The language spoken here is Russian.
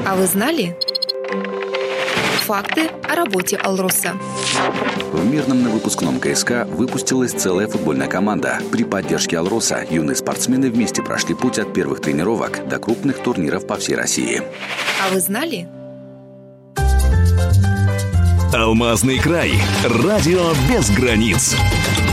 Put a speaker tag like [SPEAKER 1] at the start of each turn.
[SPEAKER 1] А вы знали? Факты о работе «Алроса».
[SPEAKER 2] В Мирном на выпускном КСК выпустилась целая футбольная команда. При поддержке «Алроса» юные спортсмены вместе прошли путь от первых тренировок до крупных турниров по всей России.
[SPEAKER 1] А вы знали?
[SPEAKER 3] Алмазный край. Радио без границ.